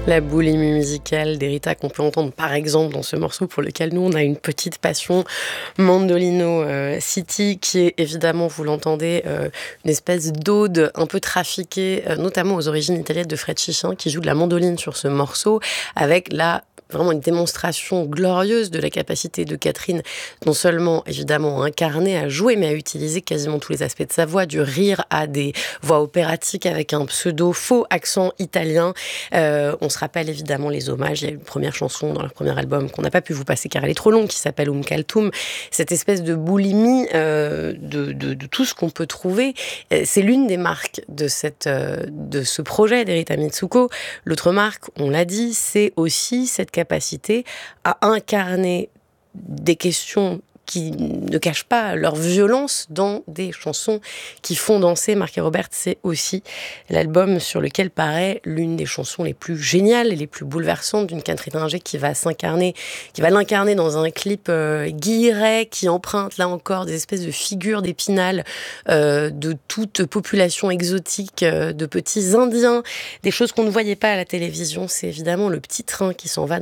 La boulimie musicale d'Erita qu'on peut entendre par exemple dans ce morceau pour lequel nous on a une petite passion, Mandolino City, qui est évidemment, vous l'entendez, une espèce d'ode un peu trafiquée, notamment aux origines italiennes de Fred Chichin qui joue de la mandoline sur ce morceau avec vraiment une démonstration glorieuse de la capacité de Catherine, non seulement évidemment à incarner, à jouer, mais à utiliser quasiment tous les aspects de sa voix, du rire à des voix opératiques avec un pseudo faux accent italien. On se rappelle évidemment les hommages. Il y a une première chanson dans leur premier album qu'on n'a pas pu vous passer car elle est trop longue, qui s'appelle Kaltum. Cette espèce de boulimie de tout ce qu'on peut trouver, c'est l'une des marques de ce projet d'Erita Mitsuko. L'autre marque, on l'a dit, c'est aussi cette capacité à incarner des questions qui ne cachent pas leur violence dans des chansons qui font danser. Marc et Robert, c'est aussi l'album sur lequel paraît l'une des chansons les plus géniales et les plus bouleversantes d'une Catherine Ringer qui va l'incarner dans un clip guilleret qui emprunte là encore des espèces de figures d'Épinal de toute population exotique, de petits Indiens, des choses qu'on ne voyait pas à la télévision. C'est évidemment le petit train qui s'en va